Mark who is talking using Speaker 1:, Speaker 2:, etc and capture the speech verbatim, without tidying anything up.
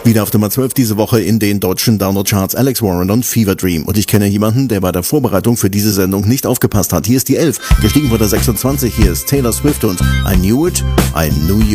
Speaker 1: Wieder auf Nummer zwölf diese Woche in den deutschen Download-Charts Alex Warren und Fever Dream. Und ich kenne jemanden, der bei der Vorbereitung für diese Sendung nicht aufgepasst hat. Hier ist die elf, gestiegen wurde sechsundzwanzig. Hier ist Taylor Swift und I Knew It, I Knew You.